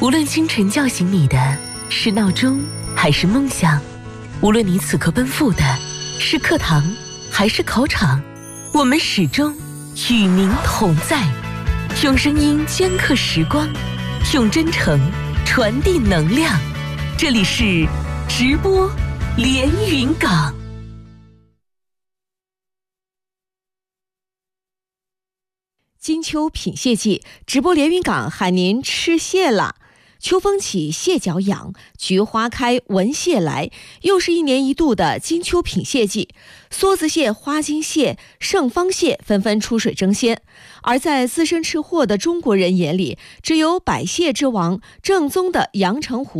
无论清晨叫醒你的是闹钟还是梦想，无论你此刻奔赴的是课堂还是考场，我们始终与您同在，用声音镌刻时光，用真诚传递能量。这里是直播连云港。 金秋品蟹季，直播连云港喊您吃蟹了。秋风起，蟹脚痒，菊花开，闻蟹来，又是一年一度的金秋品蟹季。梭子蟹、花金蟹、盛方蟹纷纷出水争先，而在资深吃货的中国人眼里，只有百蟹之王正宗的阳澄湖